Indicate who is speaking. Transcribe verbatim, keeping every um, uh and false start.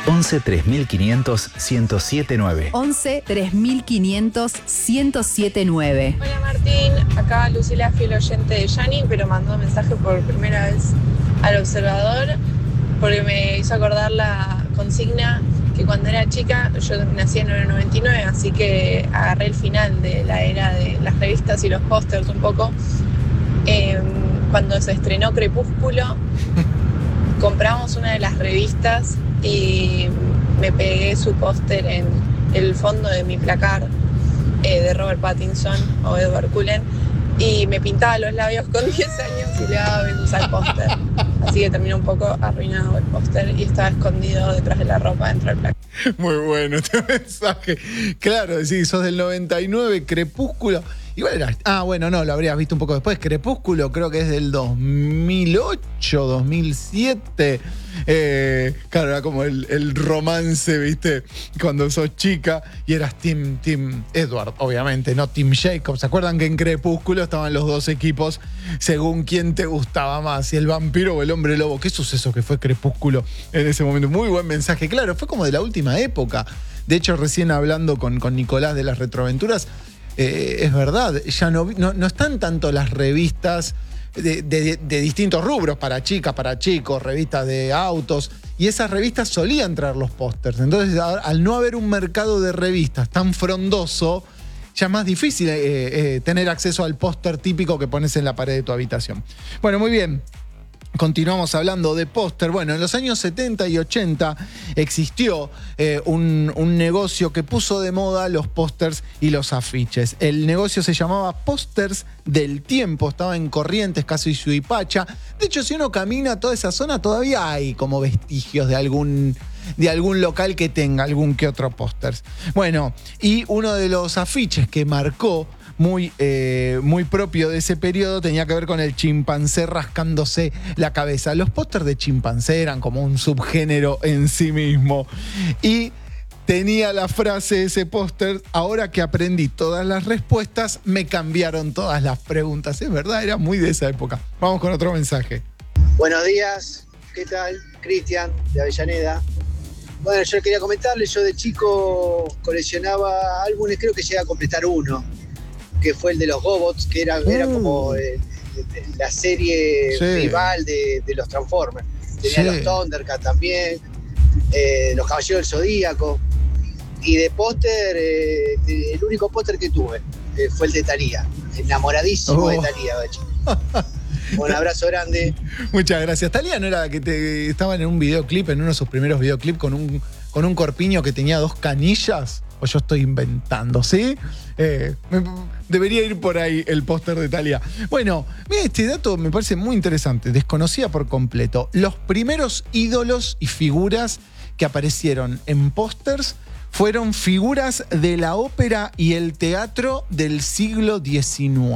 Speaker 1: once tres mil quinientos, ciento siete nueve.
Speaker 2: once tres mil quinientos, ciento siete nueve.
Speaker 3: Hola Martín, acá Lucila, fiel oyente de Yani, pero mandó un mensaje por primera vez al observador porque me hizo acordar la consigna que cuando era chica, yo nací en el noventa y nueve, así que agarré el final de la era de las revistas y los pósters un poco. Eh, cuando se estrenó Crepúsculo, compramos una de las revistas y me pegué su póster en el fondo de mi placar eh, de Robert Pattinson o Edward Cullen y me pintaba los labios con diez años y le daba besos al póster. Así que terminó un poco arruinado el póster y estaba escondido detrás de la ropa dentro del placar.
Speaker 4: Muy bueno este mensaje. Claro, sí, sos del noventa y nueve, Crepúsculo. Igual era. Ah, bueno, no, lo habrías visto un poco después. Crepúsculo creo que es del dos mil ocho, dos mil siete. Eh, claro, era como el, el romance, ¿viste? Cuando sos chica y eras Team, team Edward, obviamente, no Team Jacob. ¿Se acuerdan que en Crepúsculo estaban los dos equipos según quién te gustaba más? Si el vampiro o el hombre lobo. Qué suceso que fue Crepúsculo en ese momento. Muy buen mensaje. Claro, fue como de la última época. De hecho, recién hablando con, con Nicolás de las retroaventuras, Eh, es verdad, ya no, no, no están tanto las revistas de, de, de distintos rubros, para chicas, para chicos, revistas de autos, y esas revistas solían traer los pósters. Entonces, al no haber un mercado de revistas tan frondoso, ya es más difícil eh, eh, tener acceso al póster típico que pones en la pared de tu habitación. Bueno, muy bien. Continuamos hablando de póster. Bueno, en los años setenta y ochenta existió eh, un, un negocio que puso de moda los pósters y los afiches. El negocio se llamaba Pósters del Tiempo, estaba en Corrientes, casi Suipacha. De hecho, si uno camina toda esa zona, todavía hay como vestigios de algún, de algún local que tenga algún que otro póster. Bueno, y uno de los afiches que marcó Muy, eh, muy propio de ese periodo tenía que ver con el chimpancé rascándose la cabeza. Los pósters de chimpancé eran como un subgénero en sí mismo. Y tenía la frase ese póster: ahora que aprendí todas las respuestas, me cambiaron todas las preguntas. Es verdad, era muy de esa época. Vamos con otro mensaje.
Speaker 5: Buenos días, ¿qué tal? Cristian, de Avellaneda. Bueno, yo quería comentarles, yo de chico coleccionaba álbumes, creo que llegué a completar uno, que fue el de los Gobots, que era, uh. era como eh, la serie sí. rival de, de los Transformers. Tenía sí. los Thundercats también, eh, los Caballeros del Zodíaco. Y de póster, eh, el único póster que tuve eh, fue el de Thalía. Enamoradísimo oh. de Thalía, de hecho. Un abrazo grande.
Speaker 4: Muchas gracias. Thalía no era la que te, estaba en un videoclip, en uno de sus primeros videoclips, con un, con un corpiño que tenía dos canillas. O yo estoy inventando, ¿sí? Eh, me, debería ir por ahí el póster de Thalía. Bueno, mira, este dato me parece muy interesante. Desconocía por completo. Los primeros ídolos y figuras que aparecieron en pósters fueron figuras de la ópera y el teatro del siglo diecinueve.